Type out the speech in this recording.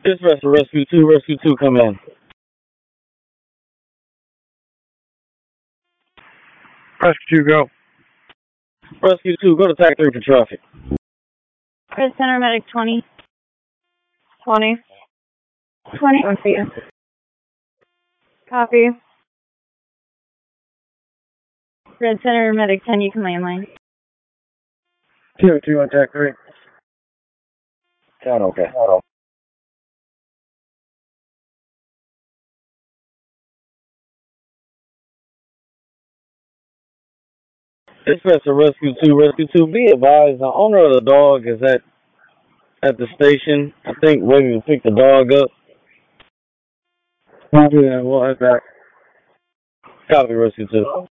Dispatch to Rescue 2. Rescue 2, come in. Rescue 2, go. Rescue 2, go to TAC 3 for traffic. Red Center Medic 20. 20. 20. Copy. Red Center Medic 10, you can landline. 2 on TAC 3. 10, okay. Dispatch to Rescue 2. Rescue 2, be advised, the owner of the dog is at the station. I think waiting to pick the dog up. Copy that. We'll head back. Copy, Rescue 2.